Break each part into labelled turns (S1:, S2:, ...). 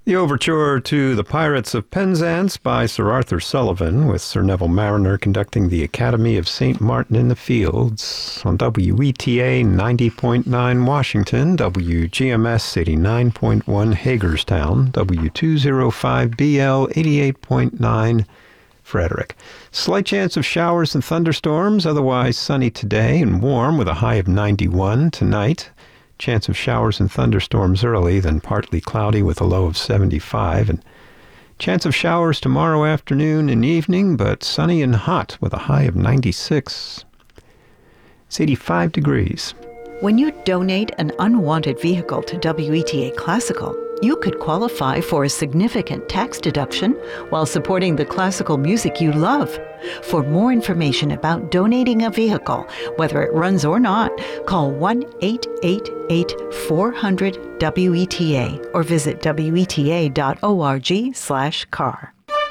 S1: The overture to The Pirates of Penzance by Sir Arthur Sullivan, with Sir Neville Marriner conducting the Academy of St. Martin in the Fields on WETA 90.9 Washington, WGMS 89.1 Hagerstown, W205BL 88.9 Frederick. Slight chance of showers and thunderstorms, otherwise sunny today and warm with a high of 91 tonight. Chance of showers and thunderstorms early, then partly cloudy with a low of 75. And chance of showers tomorrow afternoon and evening, but sunny and hot with a high of 96. It's 85 degrees.
S2: When you donate an unwanted vehicle to WETA Classical, you could qualify for a significant tax deduction while supporting the classical music you love. For more information about donating a vehicle, whether it runs or not, call 1-888-400-WETA or visit weta.org/car.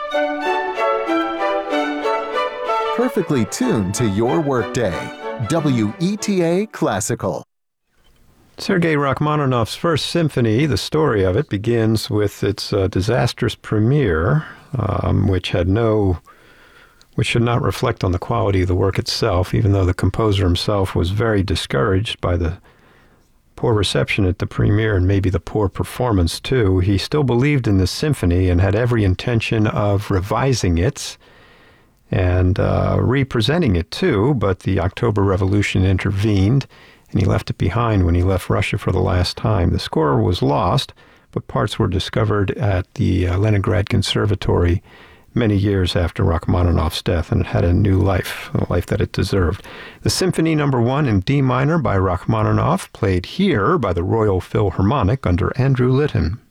S3: Perfectly tuned to your workday. WETA Classical.
S1: Sergei Rachmaninoff's First Symphony, the story of it, begins with its disastrous premiere, which should not reflect on the quality of the work itself, even though the composer himself was very discouraged by the poor reception at the premiere and maybe the poor performance too. He still believed in the symphony and had every intention of revising it and representing it too, but the October Revolution intervened, and he left it behind when he left Russia for the last time. The score was lost, but parts were discovered at the Leningrad Conservatory many years after Rachmaninoff's death, and it had a new life, a life that it deserved. The Symphony No. 1 in D minor by Rachmaninoff, played here by the Royal Philharmonic under Andrew Litton.